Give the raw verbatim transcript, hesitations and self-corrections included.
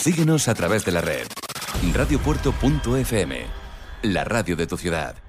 Síguenos a través de la red. radiopuerto punto f m, la radio de tu ciudad.